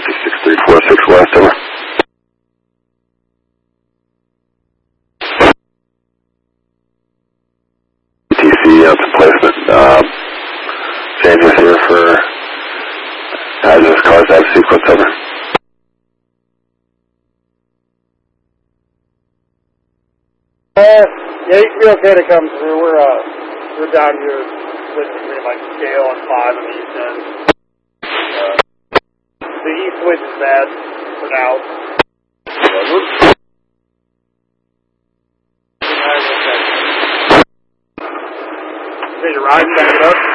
6346 West, over. TC on some placement. James is here for hazardous cars out of sequence, over. Yeah, you can be okay to come through. We're down here split between like scale and 5 on the east end. The east wind is bad for now. So you're riding back it up?